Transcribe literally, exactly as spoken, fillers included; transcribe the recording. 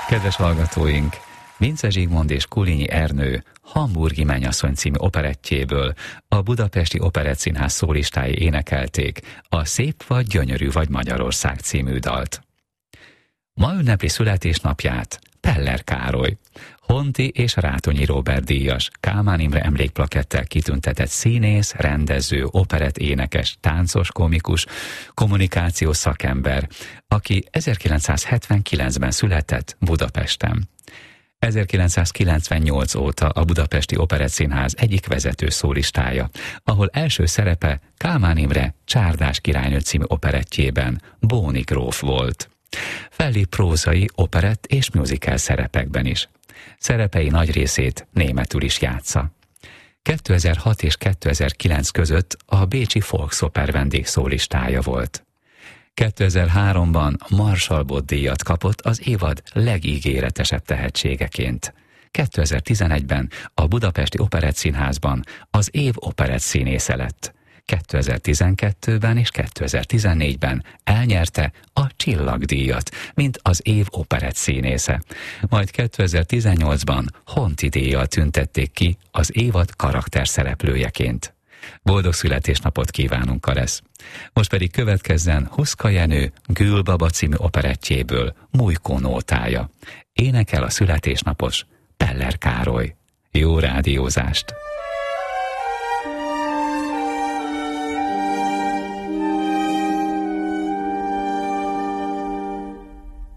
Kedves hallgatóink, Vincze Zsigmond és Kulinyi Ernő Hamburgi Mennyasszony című operettjéből a Budapesti Operettszínház szólistái énekelték a Szép vagy gyönyörű vagy Magyarország című dalt. Ma ünnepli születésnapját Peller Károly, Honti és Rátonyi Róbert díjas, Kálmán Imre emlékplakettel kitüntetett színész, rendező, operett énekes, táncos, komikus, kommunikációs szakember, aki ezerkilencszázhetvenkilencben született Budapesten. ezerkilencszázkilencvennyolc óta a Budapesti Operettszínház egyik vezető szólistája, ahol első szerepe Kálmán Imre Csárdás királynő című operettjében Bóni gróf volt. Fellép prózai, operett és musical szerepekben is. Szerepei nagy részét németül is játsza. kétezer-hat és kétezer-kilenc között a bécsi Volksoper vendégszólistája volt. kétezer-háromban Marsalbot díjat kapott az évad legígéretesebb tehetségeként. kétezer-tizenegyben a Budapesti Operettszínházban az év operett színésze lett. kétezer-tizenkettőben és kétezer-tizennégyben elnyerte a Csillagdíjat, mint az év operett színésze. Majd kétezer-tizennyolcban Honti díjjal tüntették ki az évad karakterszereplőjeként. Boldog születésnapot kívánunk, Karesz! Most pedig következzen Huszka Jenő Gülbaba című operettjéből Mújkó nótája. Énekel a születésnapos Peller Károly. Jó rádiózást!